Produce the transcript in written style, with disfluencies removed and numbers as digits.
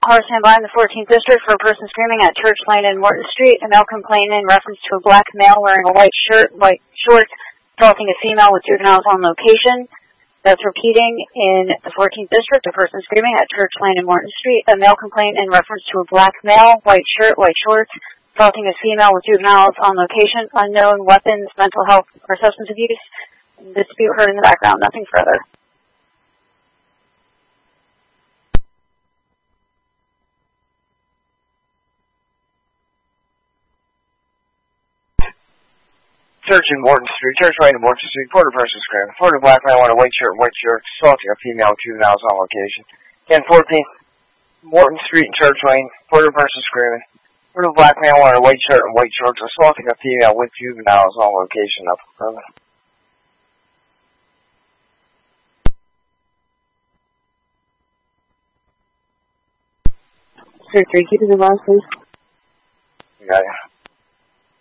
Car standby in the 14th District for a person screaming at Church Lane and Morton Street. A male complained in reference to a black male wearing a white shirt, white shorts, assaulting a female with juveniles on location. That's repeating in the 14th District, a person screaming at Church Lane and Morton Street. A male complained in reference to a black male, white shirt, white shorts, assaulting a female with juveniles on location. Unknown weapons, mental health, or substance abuse. Dispute heard in the background. Nothing further. Church in Morton Street, Church Lane in Morton Street, Porter person screaming. Porter black man wearing a white shirt, assaulting a female with juveniles on location. Again, 14th, Morton Street and Church Lane, Porter person screaming. Porter black man wearing a white shirt and white shorts, assaulting a female with juveniles on location. Up further. 3, keep it in line, please. You got it.